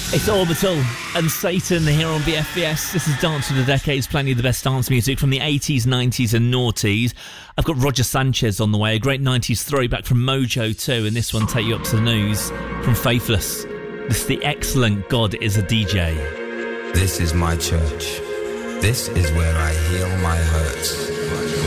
It's Orbital and Satan here on BFBS. This is Dance for the Decades, plenty of the best dance music from the 80s, 90s and noughties. I've got Roger Sanchez on the way, a great 90s throwback from Mojo too, and this one Take You Up to the News from Faithless. This is the excellent God is a DJ. This is my church. This is where I heal my hurts.